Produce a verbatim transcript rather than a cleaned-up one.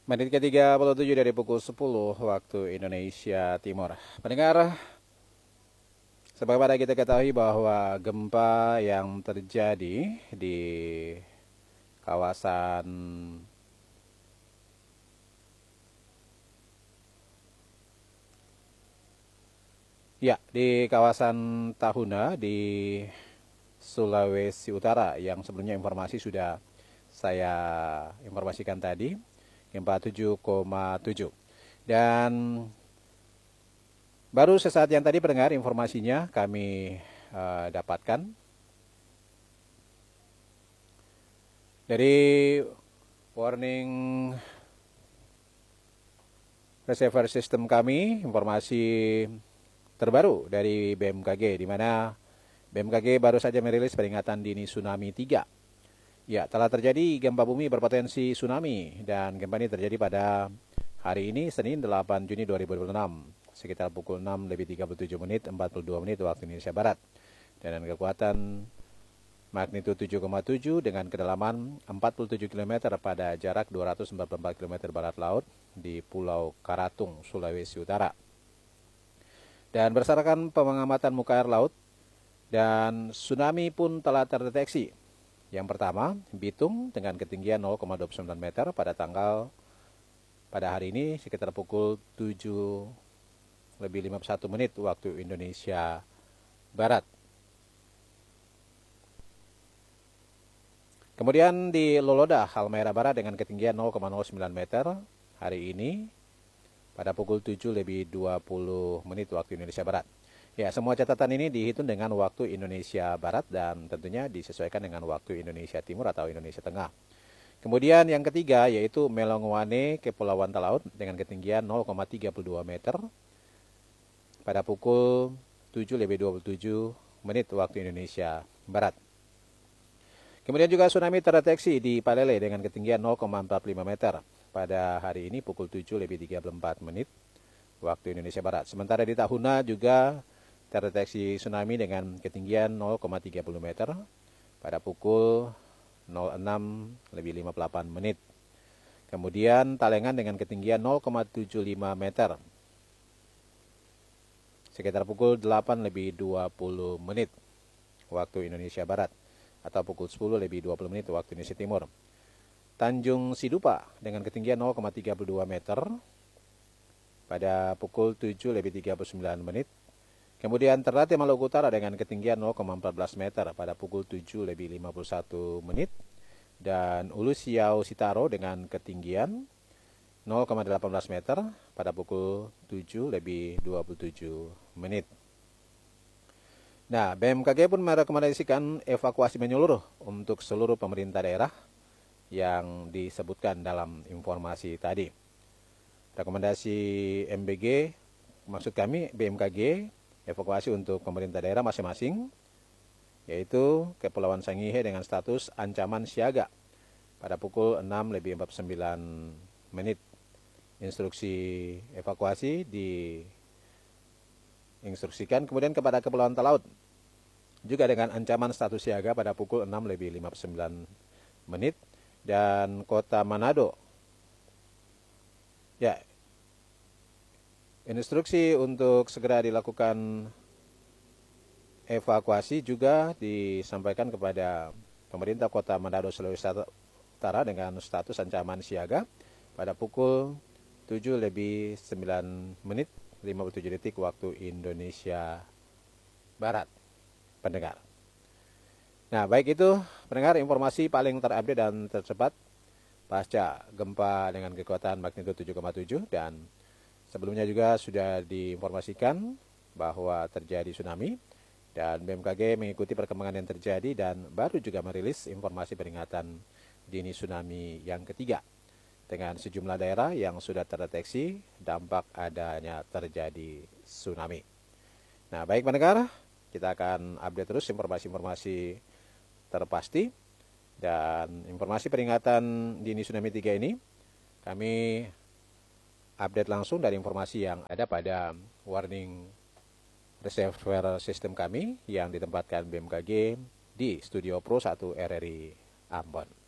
Menit ke tiga puluh tujuh dari pukul sepuluh waktu Indonesia Timur. Pendengar, sebagaimana kita ketahui bahwa gempa yang terjadi di kawasan ya di kawasan Tahuna di Sulawesi Utara yang sebelumnya informasi sudah saya informasikan tadi, gempa tujuh koma tujuh. Dan baru sesaat yang tadi pendengar informasinya kami uh, dapatkan dari warning receiver system kami, informasi terbaru dari B M K G, di mana B M K G baru saja merilis peringatan dini tsunami tiga. Ya, telah terjadi gempa bumi berpotensi tsunami, dan gempa ini terjadi pada hari ini, Senin delapan Juni dua ribu dua puluh enam, sekitar pukul enam lebih tiga puluh tujuh menit empat puluh dua menit waktu Indonesia Barat. Dan kekuatan magnitud tujuh koma tujuh dengan kedalaman empat puluh tujuh kilometer pada jarak dua ratus empat puluh empat kilometer barat laut di Pulau Karatung, Sulawesi Utara. Dan berdasarkan pengamatan muka air laut, dan tsunami pun telah terdeteksi. Yang pertama, Bitung dengan ketinggian nol koma dua puluh sembilan meter pada tanggal pada hari ini sekitar pukul tujuh lebih lima puluh satu menit waktu Indonesia Barat. Kemudian di Loloda, Halmahera Barat dengan ketinggian nol koma nol sembilan meter hari ini pada pukul tujuh lebih dua puluh menit waktu Indonesia Barat. Ya, semua catatan ini dihitung dengan waktu Indonesia Barat dan tentunya disesuaikan dengan waktu Indonesia Timur atau Indonesia Tengah. Kemudian yang ketiga yaitu Melongwane, Kepulauan Talaut dengan ketinggian nol koma tiga dua meter pada pukul tujuh lebih dua puluh tujuh menit waktu Indonesia Barat. Kemudian juga tsunami terdeteksi di Palele dengan ketinggian nol koma empat lima meter pada hari ini pukul tujuh lebih tiga puluh empat menit waktu Indonesia Barat. Sementara di Tahuna juga terdeteksi tsunami dengan ketinggian nol koma tiga puluh meter pada pukul nol enam lebih lima puluh delapan menit. Kemudian Talengan dengan ketinggian nol koma tujuh lima meter sekitar pukul delapan lebih dua puluh menit waktu Indonesia Barat atau pukul sepuluh lebih dua puluh menit waktu Indonesia Timur. Tanjung Sidupa dengan ketinggian nol koma tiga dua meter pada pukul tujuh lebih tiga puluh sembilan menit. Kemudian Ternate Maluku Utara dengan ketinggian nol koma empat belas meter pada pukul tujuh lebih lima puluh satu menit. Dan Ulu Siau Sitaro dengan ketinggian nol koma delapan belas meter pada pukul tujuh lebih dua puluh tujuh menit. Nah, B M K G pun merekomendasikan evakuasi menyeluruh untuk seluruh pemerintah daerah yang disebutkan dalam informasi tadi. Rekomendasi M B G, maksud kami B M K G, evakuasi untuk pemerintah daerah masing-masing, yaitu Kepulauan Sangihe dengan status ancaman siaga pada pukul enam lebih empat puluh sembilan menit. Instruksi evakuasi diinstruksikan kemudian kepada Kepulauan Talaut juga dengan ancaman status siaga pada pukul enam lebih lima puluh sembilan menit. Dan Kota Manado, ya, instruksi untuk segera dilakukan evakuasi juga disampaikan kepada pemerintah Kota Manado, Sulawesi Utara dengan status ancaman siaga pada pukul tujuh lebih sembilan menit lima puluh tujuh detik waktu Indonesia Barat, pendengar. Nah, baik itu pendengar informasi paling terupdate dan tercepat pasca gempa dengan kekuatan magnitud tujuh koma tujuh, dan sebelumnya juga sudah diinformasikan bahwa terjadi tsunami dan B M K G mengikuti perkembangan yang terjadi dan baru juga merilis informasi peringatan dini tsunami yang ketiga dengan sejumlah daerah yang sudah terdeteksi dampak adanya terjadi tsunami. Nah, baik pendengar, kita akan update terus informasi-informasi terpasti, dan informasi peringatan dini tsunami tiga ini kami update langsung dari informasi yang ada pada warning receiver system kami yang ditempatkan B M K G di Studio Pro satu R R I Ambon.